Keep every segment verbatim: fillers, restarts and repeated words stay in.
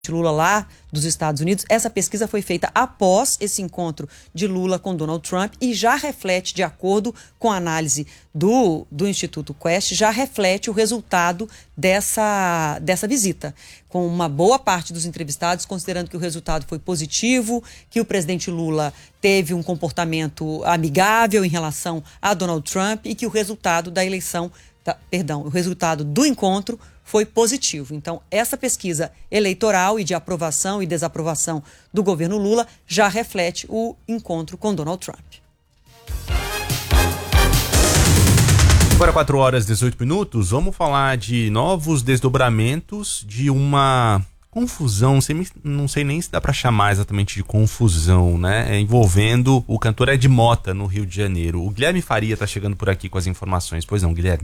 Lula lá dos Estados Unidos. Essa pesquisa foi feita após esse encontro de Lula com Donald Trump e já reflete, de acordo com a análise do, do Instituto Quest, já reflete o resultado dessa, dessa visita, com uma boa parte dos entrevistados considerando que o resultado foi positivo, que o presidente Lula teve um comportamento amigável em relação a Donald Trump e que o resultado da eleição, da, perdão, o resultado do encontro foi positivo. Então, essa pesquisa eleitoral e de aprovação e desaprovação do governo Lula já reflete o encontro com Donald Trump. Agora quatro horas e dezoito minutos, vamos falar de novos desdobramentos de uma confusão, não sei, não sei nem se dá para chamar exatamente de confusão, né? É, envolvendo o cantor Ed Mota no Rio de Janeiro. O Guilherme Faria está chegando por aqui com as informações. Pois não, Guilherme?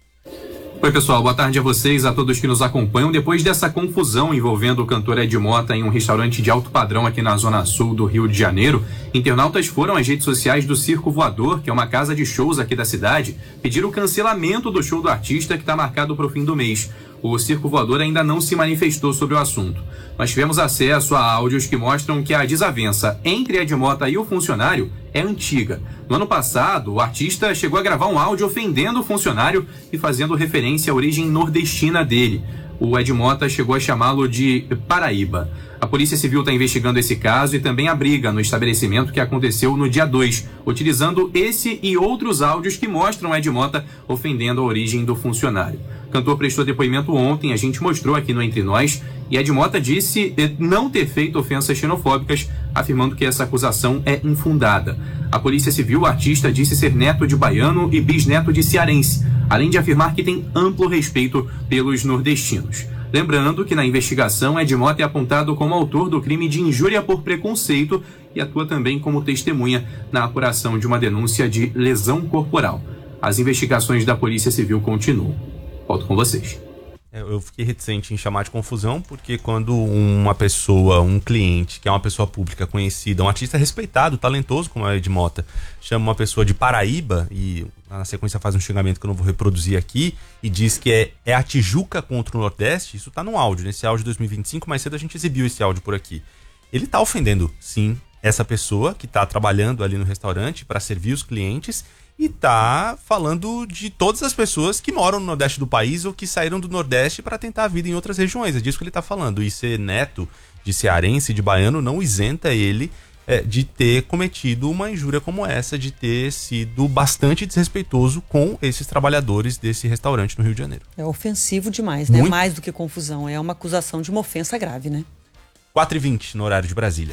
Oi pessoal, boa tarde a vocês, a todos que nos acompanham. Depois dessa confusão envolvendo o cantor Ed Mota em um restaurante de alto padrão aqui na zona sul do Rio de Janeiro, internautas foram às redes sociais do Circo Voador, que é uma casa de shows aqui da cidade, pedir o cancelamento do show do artista que está marcado para o fim do mês. O Circo Voador ainda não se manifestou sobre o assunto. Nós tivemos acesso a áudios que mostram que a desavença entre Ed Mota e o funcionário é antiga. No ano passado, o artista chegou a gravar um áudio ofendendo o funcionário e fazendo referência à origem nordestina dele. O Ed Mota chegou a chamá-lo de Paraíba. A Polícia Civil está investigando esse caso e também a briga no estabelecimento que aconteceu no dia dois, utilizando esse e outros áudios que mostram Ed Mota ofendendo a origem do funcionário. O cantor prestou depoimento ontem, a gente mostrou aqui no Entre Nós, e Ed Mota disse não ter feito ofensas xenofóbicas, afirmando que essa acusação é infundada. A Polícia Civil, o artista, disse ser neto de baiano e bisneto de cearense, além de afirmar que tem amplo respeito pelos nordestinos. Lembrando que na investigação, Ed Mota é apontado como autor do crime de injúria por preconceito e atua também como testemunha na apuração de uma denúncia de lesão corporal. As investigações da Polícia Civil continuam. Volto com vocês. Eu fiquei reticente em chamar de confusão, porque quando uma pessoa, um cliente, que é uma pessoa pública conhecida, um artista respeitado, talentoso como é Ed Mota, chama uma pessoa de Paraíba, e na sequência faz um xingamento que eu não vou reproduzir aqui, e diz que é, é a Tijuca contra o Nordeste, isso tá no áudio, nesse áudio de dois mil e vinte e cinco, mais cedo a gente exibiu esse áudio por aqui. Ele tá ofendendo, sim, essa pessoa que tá trabalhando ali no restaurante para servir os clientes, e tá falando de todas as pessoas que moram no Nordeste do país ou que saíram do Nordeste para tentar a vida em outras regiões. É disso que ele tá falando. E ser neto de cearense, de baiano, não isenta ele é, de ter cometido uma injúria como essa, de ter sido bastante desrespeitoso com esses trabalhadores desse restaurante no Rio de Janeiro. É ofensivo demais, né? Muito. Mais do que confusão. É uma acusação de uma ofensa grave, né? quatro e vinte no horário de Brasília.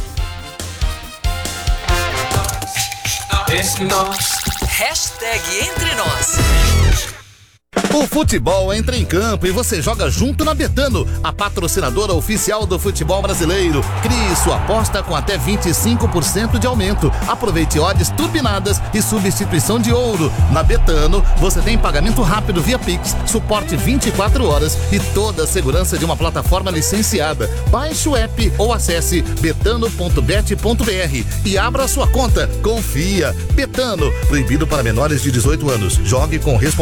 Entre nós. Hashtag Entre Nós. O futebol entra em campo e você joga junto na Betano, a patrocinadora oficial do futebol brasileiro. Crie sua aposta com até vinte e cinco por cento de aumento. Aproveite odds turbinadas e substituição de ouro. Na Betano, você tem pagamento rápido via Pix, suporte vinte e quatro horas e toda a segurança de uma plataforma licenciada. Baixe o app ou acesse betano ponto bet ponto br e abra sua conta. Confia. Betano, proibido para menores de dezoito anos. Jogue com responsabilidade.